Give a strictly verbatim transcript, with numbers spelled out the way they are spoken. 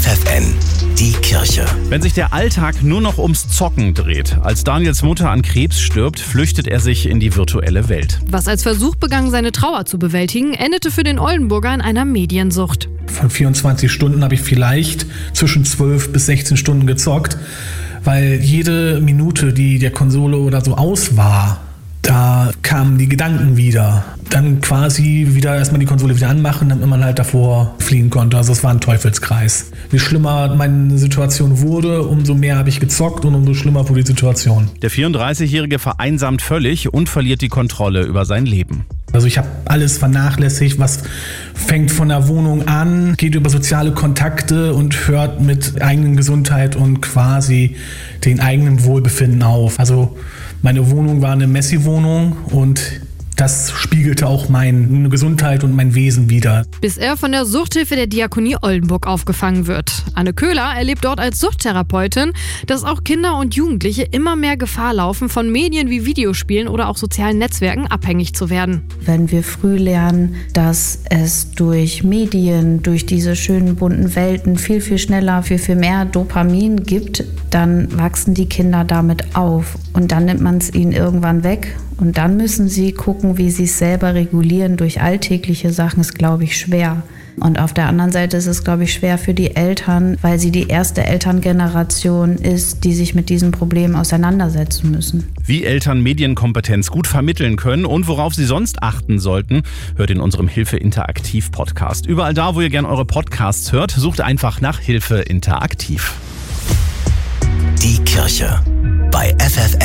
F F N, die Kirche. Wenn sich der Alltag nur noch ums Zocken dreht, als Daniels Mutter an Krebs stirbt, flüchtet er sich in die virtuelle Welt. Was als Versuch begann, seine Trauer zu bewältigen, endete für den Oldenburger in einer Mediensucht. Von vierundzwanzig Stunden habe ich vielleicht zwischen zwölf bis sechzehn Stunden gezockt, weil jede Minute, die der Konsole oder so aus war, da kamen die Gedanken wieder. Dann quasi wieder erstmal die Konsole wieder anmachen, damit man halt davor fliehen konnte. Also es war ein Teufelskreis. Je schlimmer meine Situation wurde, umso mehr habe ich gezockt und umso schlimmer wurde die Situation. Der vierunddreißigjährige vereinsamt völlig und verliert die Kontrolle über sein Leben. Also ich habe alles vernachlässigt, was fängt von der Wohnung an, geht über soziale Kontakte und hört mit eigenen Gesundheit und quasi den eigenen Wohlbefinden auf. Also meine Wohnung war eine Messi-Wohnung und das spiegelte auch meine Gesundheit und mein Wesen wider. Bis er von der Suchthilfe der Diakonie Oldenburg aufgefangen wird. Anne Köhler erlebt dort als Suchttherapeutin, dass auch Kinder und Jugendliche immer mehr Gefahr laufen, von Medien wie Videospielen oder auch sozialen Netzwerken abhängig zu werden. Wenn wir früh lernen, dass es durch Medien, durch diese schönen bunten Welten viel, viel schneller, viel, viel mehr Dopamin gibt, dann wachsen die Kinder damit auf. Und dann nimmt man es ihnen irgendwann weg. Und dann müssen sie gucken, wie sie es selber regulieren durch alltägliche Sachen, ist, glaube ich, schwer. Und auf der anderen Seite ist es, glaube ich, schwer für die Eltern, weil sie die erste Elterngeneration ist, die sich mit diesem Problem auseinandersetzen müssen. Wie Eltern Medienkompetenz gut vermitteln können und worauf sie sonst achten sollten, hört in unserem Hilfe Interaktiv Podcast. Überall da, wo ihr gerne eure Podcasts hört, sucht einfach nach Hilfe Interaktiv. Die Kirche bei F F N.